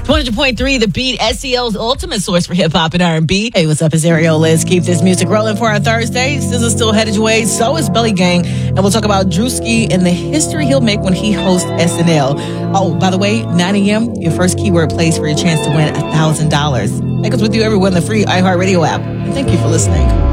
100.3 The Beat, SEL's ultimate source for hip-hop and R&B. Hey, what's up? It's Ariel. Let's keep this music rolling for our Thursday. SZA's still headed your way. So is Belly Gang. And we'll talk about Drewski and the history he'll make when he hosts SNL. Oh, by the way, 9 a.m., your first keyword plays for your chance to win $1,000. Take us with you everywhere in the free iHeartRadio app. And thank you for listening.